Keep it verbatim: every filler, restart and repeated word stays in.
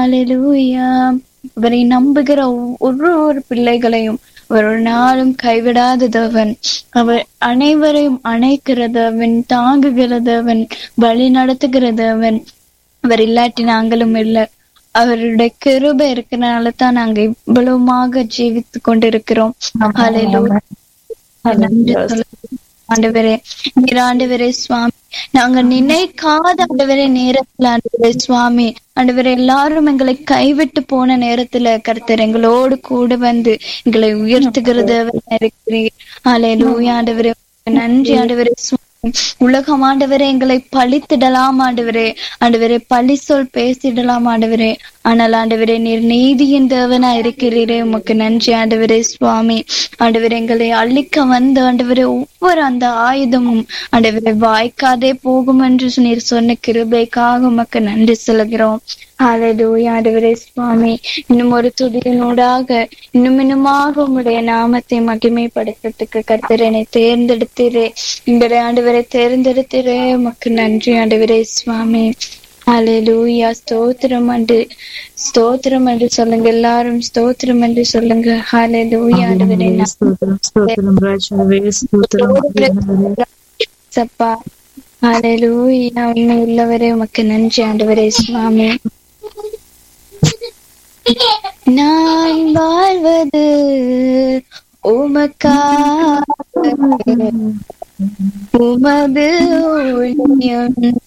ஹalleluya. அவரை நம்புகிற ஒரு ஒரு பிள்ளைகளையும் ஒரு நாளும் கைவிடாத தேவன். அவர் அனைவரையும் அணைக்கிற தேவன், தாங்குகிற தேவன், வழி நடத்துகிற தேவன். அவர் இல்லாட்டி நாங்களும் இல்லை. அவருடைய கிருபை இருக்கிறனால தான் நாங்க இவ்வளவுமாக ஜீவித்து கொண்டிருக்கிறோம். ஹalleluya. ஆண்டவரே, நீர் ஆண்டவரே சுவாமி, நாங்க நினைக்காத ஆண்டவரே நேரத்துல ஆண்டவரே சுவாமி, ஆண்டவரே எல்லாரும் எங்களை கைவிட்டு போன நேரத்துல கர்த்தர் எங்களோடு கூட வந்து எங்களை உயர்த்துகிறது இருக்கிறீர். ஹalleluya. ஆண்டவரே நன்றி ஆண்டவரே சுவாமி. உலகம் ஆண்டவரே எங்களை பழித்திடலாம் ஆண்டவரே, ஆண்டவரே பழி சொல் பேசிடலாம் ஆண்டவரே. ஆனால் ஆண்டவரே நீர் நீதியின் தேவனா இருக்கிறீரே, உமக்கு நன்றி ஆண்டவரே சுவாமி. ஆண்டவரே எங்களை அழிக்க வந்த ஆண்டவரே ஒவ்வொரு அந்த ஆயுதமும் ஆண்டவரே வாய்க்காதே போகும் என்று நீர் சொன்ன கிருபைக்காக உமக்கு நன்றி சொல்கிறோம். ஹalleluya. ஆண்டவரே சுவாமி, இன்னும் ஒரு துதியினூடாக இன்னும் இன்னுமாக உம்முடைய நாமத்தை மகிமைப்படுத்துறதுக்கு கர்த்தர் என்னை தேர்ந்தெடுத்தீரே, எங்களை ஆண்டவரை தேர்ந்தெடுத்தீரே, உமக்கு நன்றி ஆண்டவரே சுவாமி. ஹalleluya. ஸ்தோத்திரம் என்று ஸ்தோத்திரம் என்று சொல்லுங்க, எல்லாரும் ஸ்தோத்திரம் என்று சொல்லுங்க. ஹalleluya. ஆண்டவரே சப்பா. ஹalleluya. உண்மை உள்ளவரே உமக்கு நன்றி ஆண்டவரே சுவாமி. நான் வாழ்வது உமக்காக, உமது ஊழியம்